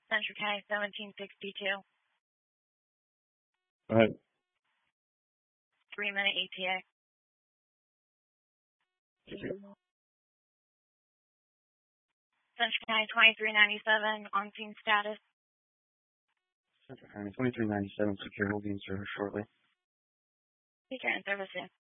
Central County 1762. Go ahead. 3-minute ETA. Central County 2397, on scene status. Central County 2397, secure will be in service shortly. Secure in service soon.